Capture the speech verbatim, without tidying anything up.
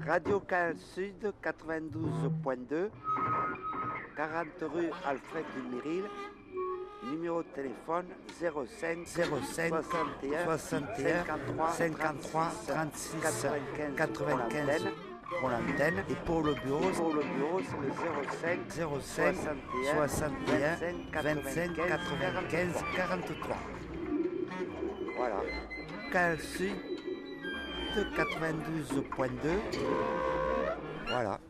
Radio Canal Sud quatre-vingt-douze point deux, quarante rue Alfred Dumiril, numéro de téléphone zéro cinq soixante et un cinquante-trois trente-six quatre-vingt-quinze pour l'antenne, et pour le bureau, pour le bureau c'est le zéro cinq soixante et un vingt-cinq quatre-vingt-quinze quarante-trois. Voilà. Canal Sud quatre-vingt-douze point deux. Voilà.